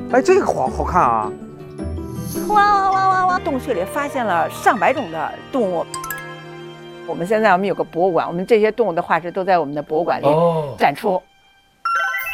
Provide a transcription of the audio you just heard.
哎，这个好看啊！ 哇！洞穴里发现了上百种的动物。我们有个博物馆，我们这些动物的化石都在我们的博物馆里展出。